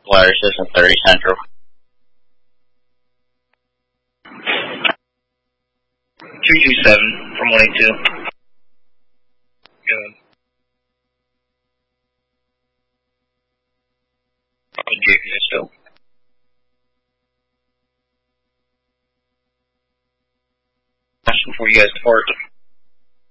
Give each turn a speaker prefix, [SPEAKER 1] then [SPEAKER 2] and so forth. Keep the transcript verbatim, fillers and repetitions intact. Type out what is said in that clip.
[SPEAKER 1] Water System thirty Central.
[SPEAKER 2] two two seven from one eight two. Good. J P still. Before you guys depart.